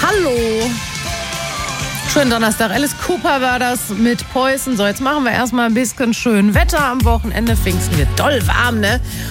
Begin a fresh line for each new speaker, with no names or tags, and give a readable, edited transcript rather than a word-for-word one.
Hallo. Schönen Donnerstag. Alice Cooper war das mit Poison. So, jetzt machen wir erstmal ein bisschen schön Wetter am Wochenende. Pfingsten wird doll warm, ne?